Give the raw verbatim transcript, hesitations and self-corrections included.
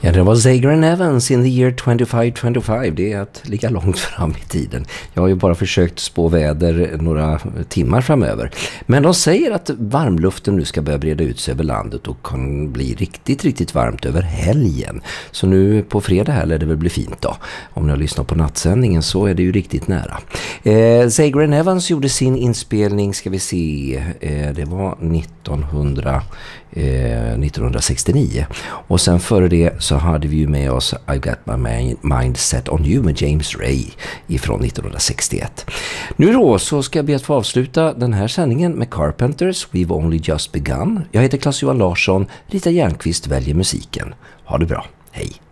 Ja, det var Zagryn Evans in the year twenty-five twenty-five. Det är att ligga långt fram i tiden. Jag har ju bara försökt spå väder några timmar framöver. Men de säger att varmluften nu ska börja breda ut sig över landet och kan bli riktigt, riktigt varmt över helgen. Så nu på fredag här lär det väl bli fint då. Om ni har lyssnat på nattsändningen så är det ju riktigt nära. Eh, Zagryn Evans gjorde sin inspelning, ska vi se, eh, det var nittonhundra, eh, nittonhundrasextionio. Och sen före det så hade vi ju med oss I Got My Mind Set On You med James Ray ifrån nittonhundrasextioett. Nu då så ska jag be att få avsluta den här sändningen med Carpenters We've Only Just Begun. Jag heter Claes-Johan Larsson, Rita Järnqvist väljer musiken. Ha det bra, hej!